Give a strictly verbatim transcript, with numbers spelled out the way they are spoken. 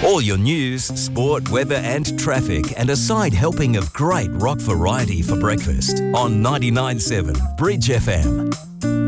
All your news, sport, weather and traffic, and a side helping of great rock variety for breakfast on ninety-nine point seven Bridge F M.